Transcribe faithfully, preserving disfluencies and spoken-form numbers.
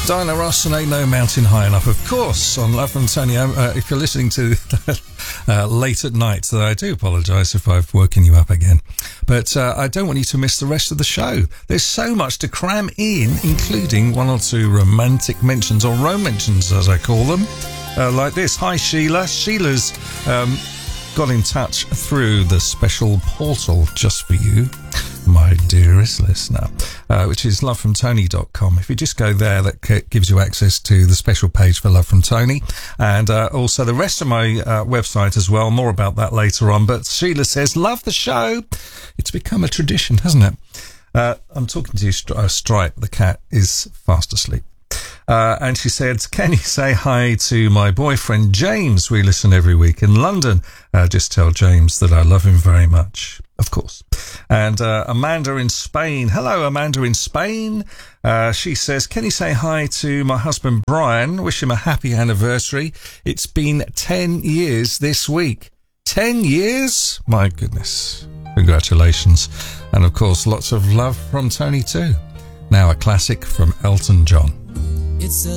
Diana Ross and Ain't No Mountain High Enough, of course, on Love from Tony. Uh, if you're listening to uh, late at night, then I do apologise if I've woken you up again. But uh, I don't want you to miss the rest of the show. There's so much to cram in, including one or two romantic mentions, or rom-mentions as I call them, uh, like this. Hi, Sheila. Sheila's um, got in touch through the special portal just for you, my dearest listener, uh, which is love from tony dot com. If you just go there, that c- gives you access to the special page for Love from Tony, and uh, also the rest of my uh, website as well. More about that later on. But Sheila says, love the show. It's become a tradition, hasn't it? Uh, I'm talking to you, Stri- uh, Stripe. The cat is fast asleep. Uh, and she said, can you say hi to my boyfriend James? We listen every week in London. Uh, just tell James that I love him very much, of course. And uh, Amanda in Spain. Hello, Amanda in Spain. Uh, she says, can you say hi to my husband Brian? Wish him a happy anniversary. It's been ten years this week. ten years? My goodness. Congratulations. And of course, lots of love from Tony too. Now a classic from Elton John. It's a